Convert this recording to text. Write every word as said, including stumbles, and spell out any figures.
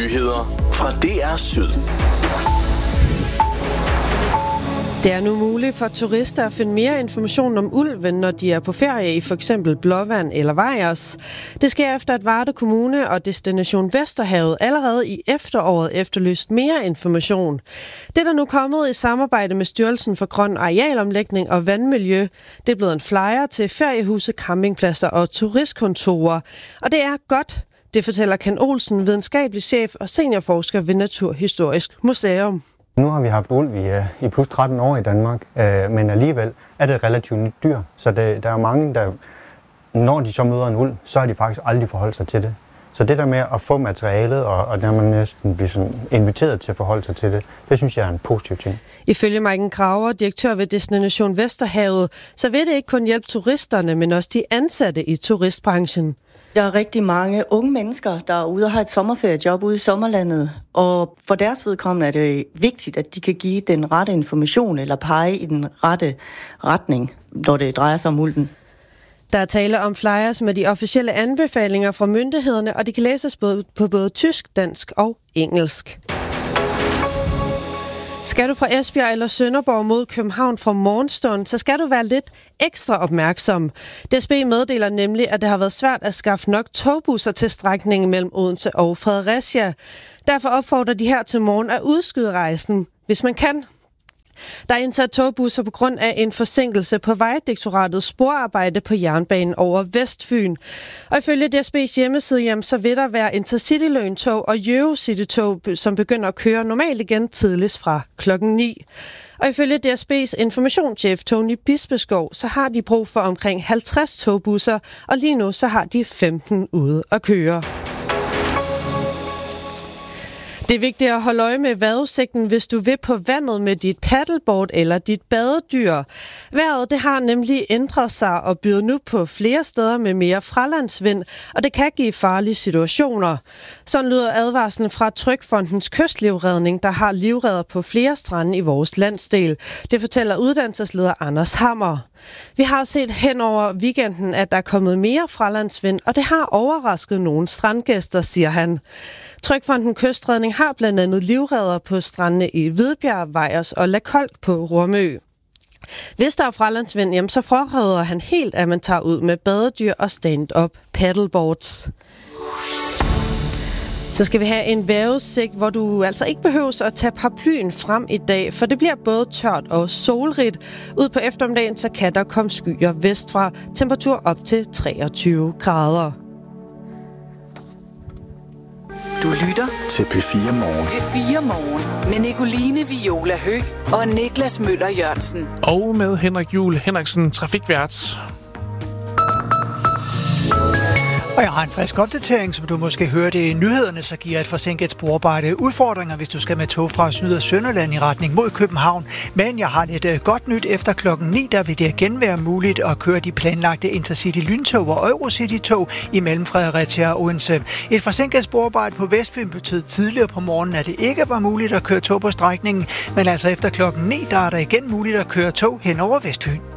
Nyheder fra D R Syd. Det er nu muligt for turister at finde mere information om ulven, når de er på ferie i for eksempel Blåvand eller Vejers. Det sker efter, at Varde Kommune og Destination Vesterhavet allerede i efteråret efterlyst mere information. Det er der nu kommet i samarbejde med Styrelsen for Grøn Arealomlægning og Vandmiljø. Det er blevet en flyer til feriehuse, campingpladser og turistkontorer. Og det er godt. Det fortæller Ken Olsen, videnskabelig chef og seniorforsker ved Naturhistorisk Museum. Nu har vi haft ulv i, i plus tretten år i Danmark, øh, men alligevel er det relativt nyt dyr. Så det, der er mange, der, når de så møder en ulv, så har de faktisk aldrig forholdt sig til det. Så det der med at få materialet, og, og der man næsten bliver sådan inviteret til at forholde sig til det, det synes jeg er en positiv ting. Ifølge Maiken Kraver, direktør ved Destination Vesterhavet, så vil det ikke kun hjælpe turisterne, men også de ansatte i turistbranchen. Der er rigtig mange unge mennesker, der er ude og har et sommerferiejob ude i sommerlandet, og for deres vedkommende er det vigtigt, at de kan give den rette information eller pege i den rette retning, når det drejer sig om ulven. Der er tale om flyers med de officielle anbefalinger fra myndighederne, og de kan læses både på både tysk, dansk og engelsk. Skal du fra Esbjerg eller Sønderborg mod København fra morgenstund, så skal du være lidt ekstra opmærksom. D S B meddeler nemlig, at det har været svært at skaffe nok togbusser til strækningen mellem Odense og Fredericia. Derfor opfordrer de her til morgen at udskyde rejsen, hvis man kan. Der er indsat togbusser på grund af en forsinkelse på Vejdirektoratets sporarbejde på jernbanen over Vestfyn. Og ifølge D S B's hjemmeside, jamen, så vil der være Intercity-løntog og Eurocity-tog, som begynder at køre normalt igen tidligst fra klokken ni. Og ifølge D S B's informationschef Tony Bispeskov, så har de brug for omkring halvtreds togbusser, og lige nu så har de femten ude at køre. Det er vigtigt at holde øje med vejrudsigten, hvis du vil på vandet med dit paddleboard eller dit badedyr. Vejret det har nemlig ændret sig og byder nu på flere steder med mere fralandsvind, og det kan give farlige situationer. Sådan lyder advarslen fra Trygfondens kystlivredning, der har livredder på flere strande i vores landsdel. Det fortæller uddannelsesleder Anders Hammer. Vi har set hen over weekenden, at der er kommet mere fralandsvind, og det har overrasket nogle strandgæster, siger han. Trygfonden Kystredning har blandt andet livredder på strandene i Hvidbjerg, Vejers og Lakolk på Rormø. Hvis der er fralandsvind, jamen, så fraråder han helt, at man tager ud med badedyr og stand-up paddleboards. Så skal vi have en vejrudsigt, hvor du altså ikke behøver at tage paraplyen frem i dag, for det bliver både tørt og solrigt. Ud på eftermiddagen så kan der komme skyer vestfra, temperatur op til treogtyve grader. Du lytter til P fire Morgen. P fire Morgen med Nicoline Viola Høgh og Niklas Møller Jørgensen. Og med Henrik Juhl Henriksen, trafikvært. Og jeg har en frisk opdatering, som du måske hørte i nyhederne, så giver et forsinket sporarbejde udfordringer, hvis du skal med tog fra Syd- og Sønderland i retning mod København. Men jeg har lidt uh, godt nyt efter klokken ni, der vil det igen være muligt at køre de planlagte Intercity-lyntog og Eurocity-tog imellem Fredericia og Odense. Et forsinket sporarbejde på Vestfyn betød tidligere på morgenen, at det ikke var muligt at køre tog på strækningen, men altså efter klokken ni, der er der igen muligt at køre tog hen over Vestfyn.